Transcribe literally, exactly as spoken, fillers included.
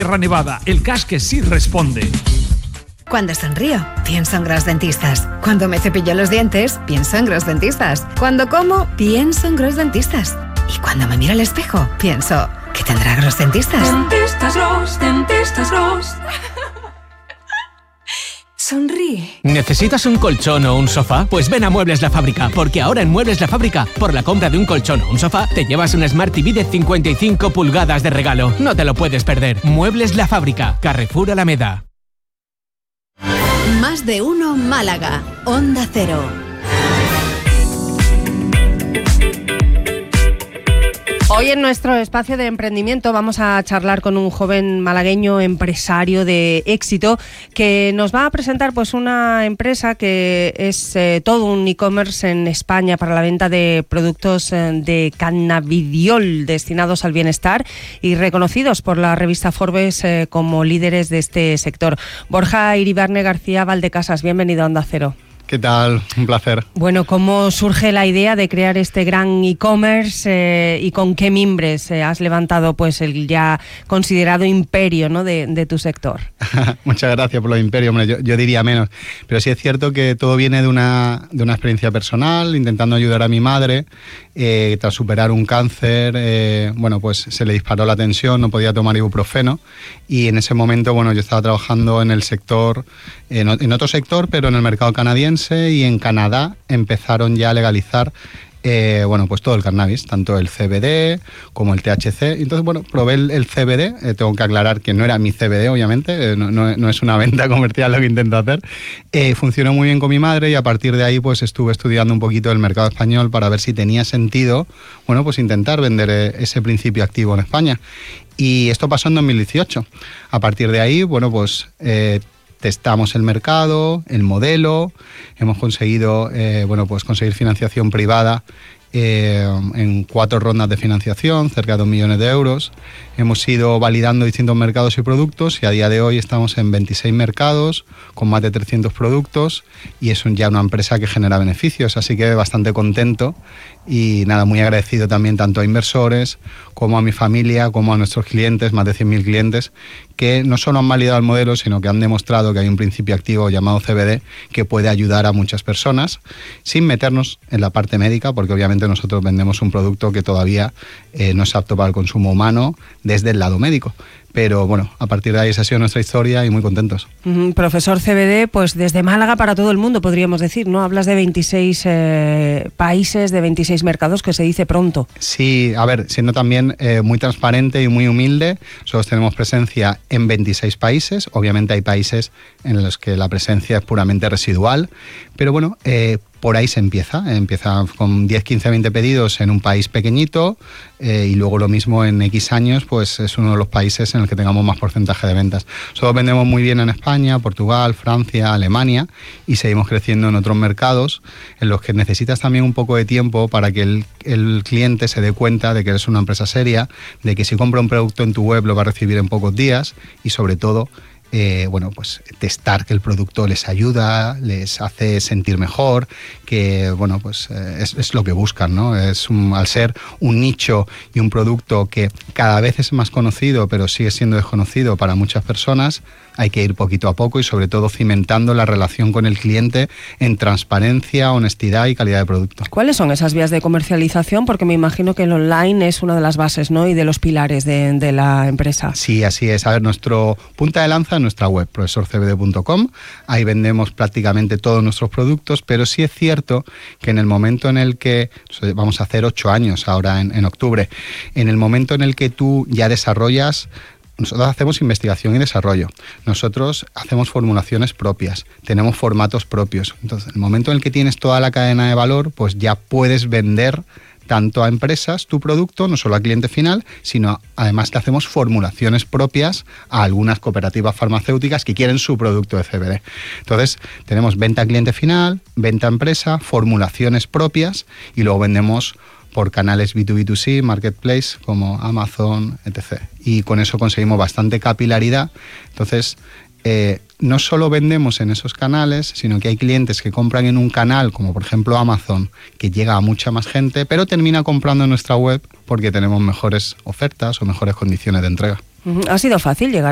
Sierra Nevada, el cas que sí responde. Cuando sonrío, pienso en Gros Dentistas. Cuando me cepillo los dientes, pienso en Gros Dentistas. Cuando como, pienso en Gros Dentistas. Y cuando me miro al espejo, pienso, ¿qué tendrá Gros Dentistas? Dentistas Gros, Dentistas Gros. Sonríe. ¿Necesitas un colchón o un sofá? Pues ven a Muebles La Fábrica, porque ahora en Muebles La Fábrica, por la compra de un colchón o un sofá, te llevas un Smart T V de cincuenta y cinco pulgadas de regalo. No te lo puedes perder. Muebles La Fábrica, Carrefour Alameda. Más de uno Málaga, Onda Cero. Hoy en nuestro espacio de emprendimiento vamos a charlar con un joven malagueño empresario de éxito que nos va a presentar pues una empresa que es eh, todo un e-commerce en España para la venta de productos eh, de cannabidiol destinados al bienestar y reconocidos por la revista Forbes eh, como líderes de este sector. Borja Iribarne García Valdecasas, bienvenido a Onda Cero. ¿Qué tal? Un placer. Bueno, ¿cómo surge la idea de crear este gran e-commerce eh, y con qué mimbres eh, has levantado pues el ya considerado imperio, ¿no?, de, de tu sector? Muchas gracias por los imperios, hombre, yo, yo diría menos. Pero sí es cierto que todo viene de una, de una experiencia personal, intentando ayudar a mi madre, eh, tras superar un cáncer, eh, bueno, pues se le disparó la tensión, no podía tomar ibuprofeno y en ese momento, bueno, yo estaba trabajando en el sector, en, en otro sector, pero en el mercado canadiense, y en Canadá empezaron ya a legalizar eh, bueno, pues todo el cannabis, tanto el C B D como el T H C. Entonces, bueno, probé el, el C B D, eh, tengo que aclarar que no era mi C B D, obviamente, eh, no, no, no es una venta comercial lo que intento hacer. Eh, funcionó muy bien con mi madre y a partir de ahí pues estuve estudiando un poquito el mercado español para ver si tenía sentido, bueno, pues intentar vender eh, ese principio activo en España. Y esto pasó en dos mil dieciocho. A partir de ahí, bueno, pues Eh, testamos el mercado, el modelo, hemos conseguido eh, bueno, pues conseguir financiación privada eh, en cuatro rondas de financiación, cerca de dos millones de euros. Hemos ido validando distintos mercados y productos y a día de hoy estamos en veintiséis mercados con más de trescientos productos y es ya una empresa que genera beneficios, así que bastante contento y nada, muy agradecido también tanto a inversores como a mi familia, como a nuestros clientes, más de cien mil clientes, que no solo han validado el modelo, sino que han demostrado que hay un principio activo llamado C B D que puede ayudar a muchas personas sin meternos en la parte médica, porque obviamente nosotros vendemos un producto que todavía eh, no es apto para el consumo humano desde el lado médico. Pero bueno, a partir de ahí esa ha sido nuestra historia y muy contentos. Uh-huh. Profesor C B D, pues desde Málaga para todo el mundo, podríamos decir, ¿no? Hablas de veintiséis eh, países, de veintiséis mercados, que se dice pronto. Sí, a ver, siendo también eh, muy transparente y muy humilde, nosotros tenemos presencia en veintiséis países. Obviamente hay países en los que la presencia es puramente residual, pero bueno, eh, por ahí se empieza, empieza con diez, quince, veinte pedidos en un país pequeñito eh, y luego lo mismo en X años, pues es uno de los países en el que tengamos más porcentaje de ventas. Nosotros vendemos muy bien en España, Portugal, Francia, Alemania y seguimos creciendo en otros mercados en los que necesitas también un poco de tiempo para que el, el cliente se dé cuenta de que eres una empresa seria, de que si compra un producto en tu web lo va a recibir en pocos días y sobre todo Eh, bueno, pues testar que el producto les ayuda, les hace sentir mejor, que bueno, pues eh, es, es lo que buscan, ¿no? Es un, al ser un nicho y un producto que cada vez es más conocido, pero sigue siendo desconocido para muchas personas, hay que ir poquito a poco y sobre todo cimentando la relación con el cliente en transparencia, honestidad y calidad de producto. ¿Cuáles son esas vías de comercialización? Porque me imagino que el online es una de las bases, ¿no?, y de los pilares de, de la empresa. Sí, así es. A ver, nuestro punta de lanza es nuestra web, profesor c b d punto com. Ahí vendemos prácticamente todos nuestros productos, pero sí es cierto que en el momento en el que, vamos a hacer ocho años ahora en, en octubre, en el momento en el que tú ya desarrollas, nosotros hacemos investigación y desarrollo, nosotros hacemos formulaciones propias, tenemos formatos propios. Entonces, en el momento en el que tienes toda la cadena de valor, pues ya puedes vender tanto a empresas tu producto, no solo al cliente final, sino además que hacemos formulaciones propias a algunas cooperativas farmacéuticas que quieren su producto de C B D. Entonces, tenemos venta al cliente final, venta a empresa, formulaciones propias y luego vendemos por canales B dos B dos C, Marketplace, como Amazon, etcétera. Y con eso conseguimos bastante capilaridad. Entonces, eh, no solo vendemos en esos canales, sino que hay clientes que compran en un canal, como por ejemplo Amazon, que llega a mucha más gente, pero termina comprando en nuestra web porque tenemos mejores ofertas o mejores condiciones de entrega. ¿Ha sido fácil llegar